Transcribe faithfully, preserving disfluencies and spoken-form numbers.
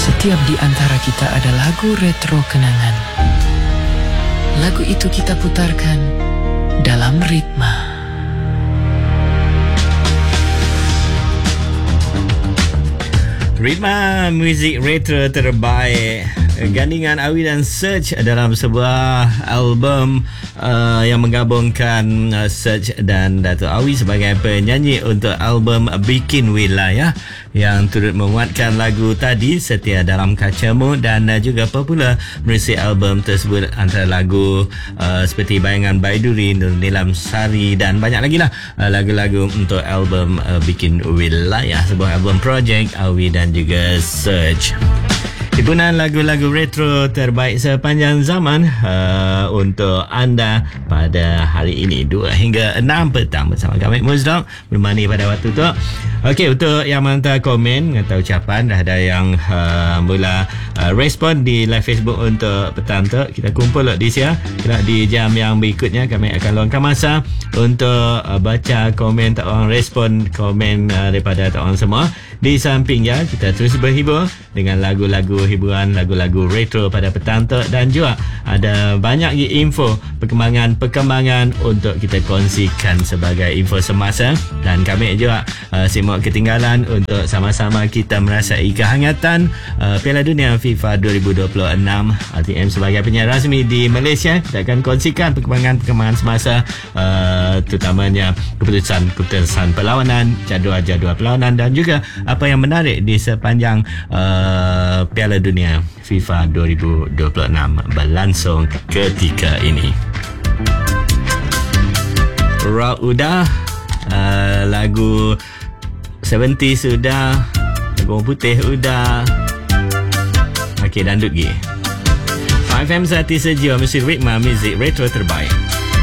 Setiap di antara kita ada lagu retro kenangan. Lagu itu kita putarkan dalam ritma. Ritma muzik retro terbaik, gandingan Awi dan Serge dalam sebuah album uh, yang menggabungkan uh, Serge dan Datuk Awi sebagai penyanyi untuk album Bikin Wilayah yang turut menguatkan lagu tadi Setia Dalam Kacamu, dan uh, juga popular merisi album tersebut antara lagu uh, seperti Bayangan Baiduri, Nur Nilam Sari dan banyak lagi lah uh, lagu-lagu untuk album uh, Bikin Wilayah, sebuah album projek Awi dan juga Serge. Himpunan lagu-lagu retro terbaik sepanjang zaman uh, untuk anda pada hari ini dua hingga enam petang bersama kami Muzdok bermani pada waktu tu. Okey, untuk yang menghantar komen atau ucapan, dah ada yang uh, mula uh, respon di live Facebook untuk petang tu. Kita kumpul di sini. Kira di jam yang berikutnya kami akan luangkan masa untuk uh, baca komen tak orang, respon komen uh, daripada tak orang semua. Di sampingnya kita terus berhibur dengan lagu-lagu hiburan, lagu-lagu retro pada petang tu, dan juga ada banyak info perkembangan-perkembangan untuk kita kongsikan sebagai info semasa, dan kami juga uh, simak ketinggalan untuk sama-sama kita merasai kehangatan uh, Piala Dunia FIFA dua ribu dua puluh enam. R T M sebagai penyiar rasmi di Malaysia, kita akan kongsikan perkembangan-perkembangan semasa, uh, terutamanya keputusan-keputusan perlawanan, jadual-jadual perlawanan, dan juga apa yang menarik di sepanjang uh, Piala Dunia FIFA dua ribu dua puluh enam berlangsung ketika ini. Rock udah, uh, lagu tujuh puluh sudah, lagu putih udah. Okey, dandut gi. lima F M Sati Sejiwa, mesti ritma muzik retro terbaik.